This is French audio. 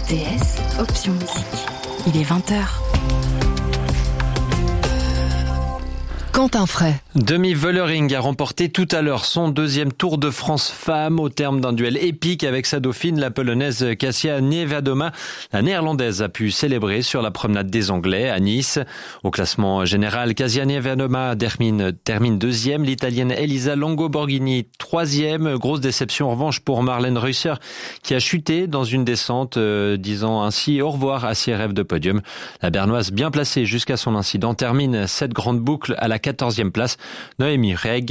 RTS, option musique. Il est 20h. Quentin Fray. Demi Vollering a remporté tout à l'heure son deuxième Tour de France femmes au terme d'un duel épique avec sa dauphine, la polonaise Kasia Niewiadoma. La néerlandaise a pu célébrer sur la promenade des Anglais à Nice. Au classement général, Kasia Niewiadoma termine deuxième, l'italienne Elisa Longo-Borghini troisième. Grosse déception en revanche pour Marlène Reusser qui a chuté dans une descente, disant ainsi au revoir à ses rêves de podium. La Bernoise, bien placée jusqu'à son incident, termine cette grande boucle à la 14e place. Noémie Reg